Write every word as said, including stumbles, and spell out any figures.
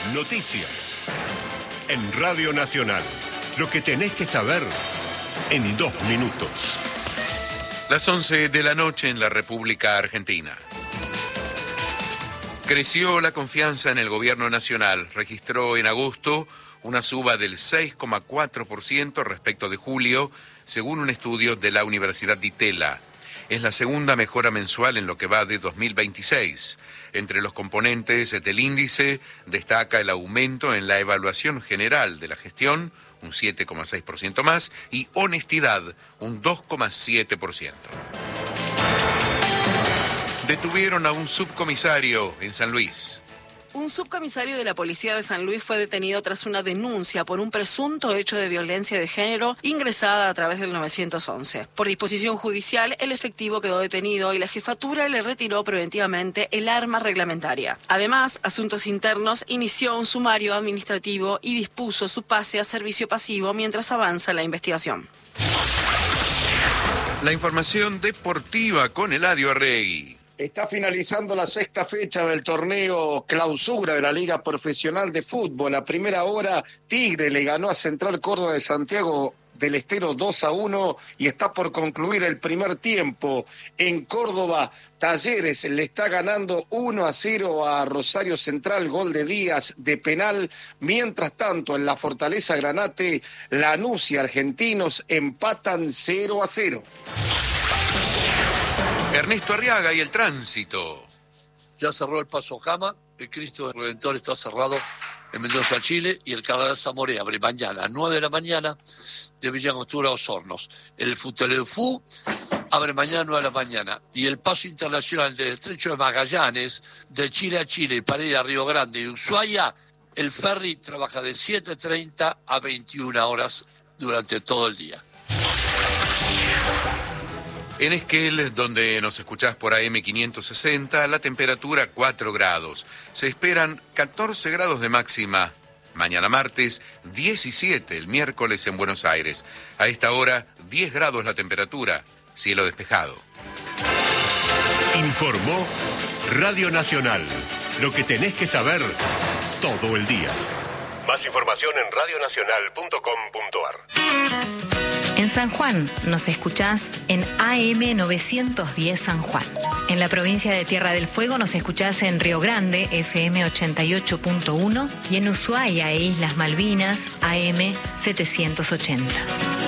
Noticias. En Radio Nacional. Lo que tenés que saber en dos minutos. Las once de la noche en la República Argentina. Creció la confianza en el gobierno nacional. Registró en agosto una suba del seis coma cuatro por ciento respecto de julio, según un estudio de la Universidad de Itela. Es la segunda mejora mensual en lo que va de dos mil veintiséis. Entre los componentes del índice destaca el aumento en la evaluación general de la gestión, un siete coma seis por ciento más, y honestidad, un dos coma siete por ciento. Detuvieron a un subcomisario en San Luis. Un subcomisario de la Policía de San Luis fue detenido tras una denuncia por un presunto hecho de violencia de género ingresada a través del nueve once. Por disposición judicial, el efectivo quedó detenido y la jefatura le retiró preventivamente el arma reglamentaria. Además, Asuntos Internos inició un sumario administrativo y dispuso su pase a servicio pasivo mientras avanza la investigación. La información deportiva con Eladio Arregui. Está finalizando la sexta fecha del torneo clausura de la Liga Profesional de Fútbol. A primera hora, Tigre le ganó a Central Córdoba de Santiago del Estero dos a uno y está por concluir el primer tiempo. En Córdoba, Talleres le está ganando uno a cero a Rosario Central, gol de Díaz de penal. Mientras tanto, en la Fortaleza Granate, Lanús y Argentinos empatan cero a cero. Ernesto Arriaga y el tránsito. Ya cerró el Paso Jama, el Cristo Redentor está cerrado en Mendoza, Chile, y el Cardenal Zamoré abre mañana a nueve de la mañana de Villa Angostura a Osornos. El Futelefú abre mañana a nueve de la mañana. Y el Paso Internacional del Estrecho de Magallanes, de Chile a Chile y para ir a Río Grande y Ushuaia, el ferry trabaja de siete treinta a veintiuna horas durante todo el día. En Esquel, donde nos escuchás por A M quinientos sesenta, la temperatura cuatro grados. Se esperan catorce grados de máxima. Mañana martes, diecisiete el miércoles en Buenos Aires. A esta hora, diez grados la temperatura, cielo despejado. Informó Radio Nacional. Lo que tenés que saber todo el día. Más información en radio nacional punto com punto a r. En San Juan nos escuchás en A M novecientos diez San Juan. En la provincia de Tierra del Fuego nos escuchás en Río Grande, F M ochenta y ocho punto uno, y en Ushuaia e Islas Malvinas, A M setecientos ochenta.